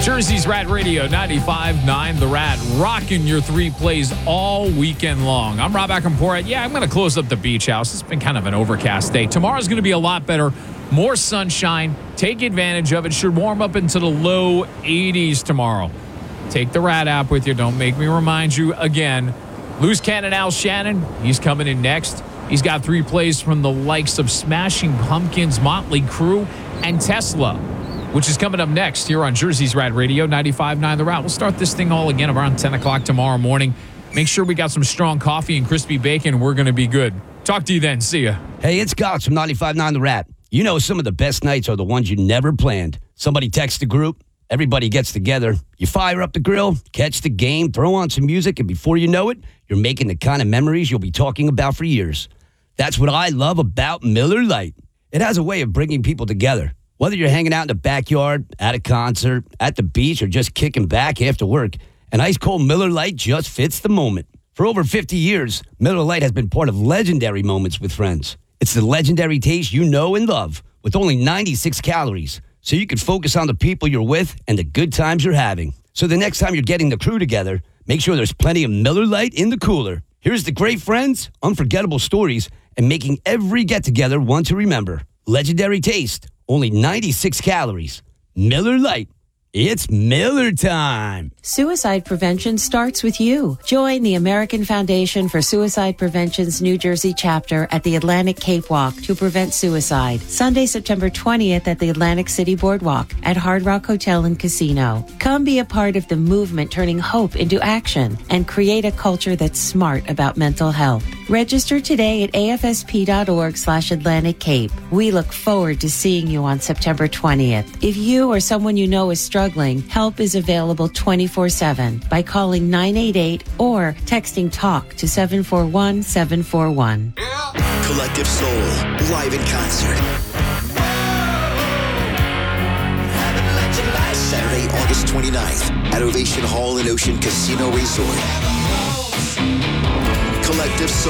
Jersey's Rat Radio 95.9 The Rat, rocking your three plays all weekend long. I'm Rob Acampora. Yeah, I'm going to close up the beach house. It's been kind of an overcast day. Tomorrow's going to be a lot better. More sunshine. Take advantage of it. Should warm up into the low 80s tomorrow. Take the Rat app with you. Don't make me remind you again. Loose Cannon Al Shannon, he's coming in next. He's got three plays from the likes of Smashing Pumpkins, Motley Crue, and Tesla, which is coming up next here on Jersey's Rat Radio 95.9 The Rat. We'll start this thing all again around 10 o'clock tomorrow morning. Make sure we got some strong coffee and crispy bacon. We're going to be good. Talk to you then. See ya. Hey, it's Gox from 95.9 The Rat. You know some of the best nights are the ones you never planned. Somebody texts the group. Everybody gets together. You fire up the grill, catch the game, throw on some music, and before you know it, you're making the kind of memories you'll be talking about for years. That's what I love about Miller Lite. It has a way of bringing people together. Whether you're hanging out in the backyard, at a concert, at the beach, or just kicking back after work, an ice-cold Miller Lite just fits the moment. For over 50 years, Miller Lite has been part of legendary moments with friends. It's the legendary taste you know and love, with only 96 calories, so you can focus on the people you're with and the good times you're having. So the next time you're getting the crew together, make sure there's plenty of Miller Lite in the cooler. Here's the great friends, unforgettable stories, and making every get-together one to remember. Legendary taste, only 96 calories. Miller Lite. It's Miller time. Suicide prevention starts with you. Join the American Foundation for Suicide Prevention's New Jersey chapter at the Atlantic Cape Walk to prevent suicide. Sunday, September 20th at the Atlantic City Boardwalk at Hard Rock Hotel and Casino. Come be a part of the movement turning hope into action and create a culture that's smart about mental health. Register today at afsp.org/Atlantic Cape. We look forward to seeing you on September 20th. If you or someone you know is struggling, help is available 24/7 by calling 988 or texting TALK to 741-741. Collective Soul, live in concert. Saturday, August 29th at Ovation Hall and Ocean Casino Resort. Collective Soul.